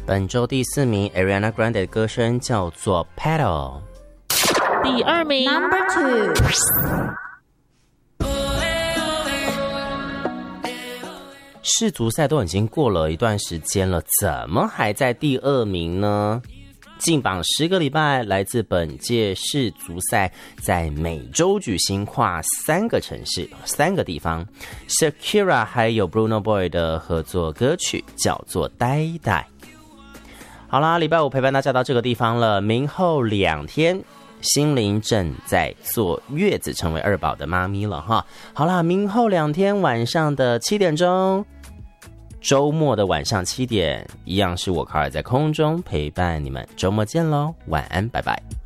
本周第4名 Ariana Grande 的歌声叫做 Petal。 第2名 Number 2。 世足赛都已经过了一段时间了，怎么还在第2名呢？进榜10个礼拜，来自本届世足赛在美洲举行，跨3个城市、3个地方。Shakira 还有 Bruno Boy 的合作歌曲叫做《呆呆》。好啦，礼拜5陪伴大家到这个地方了。明后2天，心灵正在坐月子，成为2宝的妈咪了哈。好啦，明后2天晚上的7点钟。周末的晚上7点，一样是我卡尔在空中陪伴你们，周末见咯，晚安，拜拜。